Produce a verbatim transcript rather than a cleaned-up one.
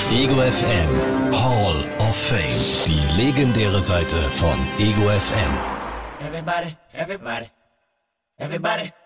Ego F M Hall of Fame. Die legendäre Seite von Ego F M. Everybody, everybody, everybody.